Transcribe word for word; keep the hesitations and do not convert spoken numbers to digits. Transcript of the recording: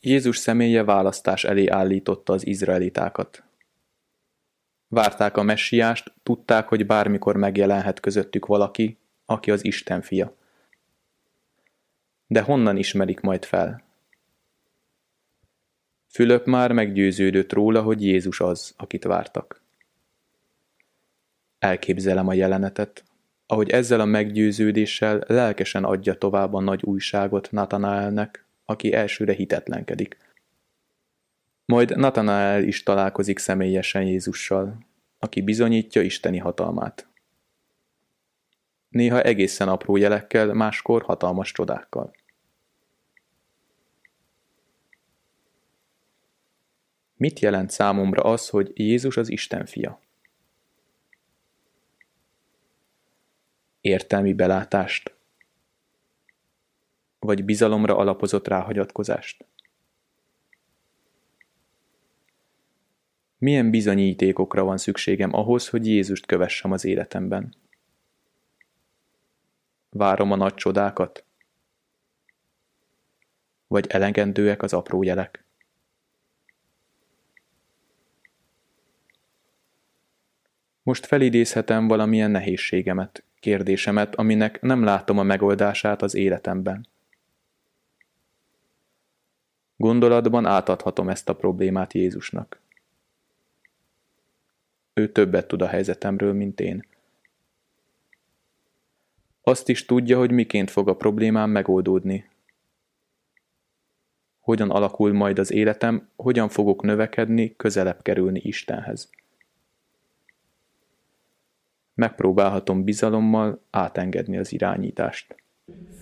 Jézus személye választás elé állította az izraelitákat. Várták a messiást, tudták, hogy bármikor megjelenhet közöttük valaki, aki az Isten fia. De honnan ismerik majd fel? Fülöp már meggyőződött róla, hogy Jézus az, akit vártak. Elképzelem a jelenetet, ahogy ezzel a meggyőződéssel lelkesen adja tovább a nagy újságot Natanaelnek, aki elsőre hitetlenkedik. Majd Natanael is találkozik személyesen Jézussal, aki bizonyítja isteni hatalmát. Néha egészen apró jelekkel, máskor hatalmas csodákkal. Mit jelent számomra az, hogy Jézus az Isten fia? Értelmi belátást, vagy bizalomra alapozott ráhagyatkozást? Milyen bizonyítékokra van szükségem ahhoz, hogy Jézust kövessem az életemben? Várom a nagy csodákat? Vagy elegendőek az apró jelek? Most felidézhetem valamilyen nehézségemet, kérdésemet, aminek nem látom a megoldását az életemben. Gondolatban átadhatom ezt a problémát Jézusnak. Ő többet tud a helyzetemről, mint én. Azt is tudja, hogy miként fog a problémám megoldódni. Hogyan alakul majd az életem, hogyan fogok növekedni, közelebb kerülni Istenhez. Megpróbálhatom bizalommal átengedni az irányítást.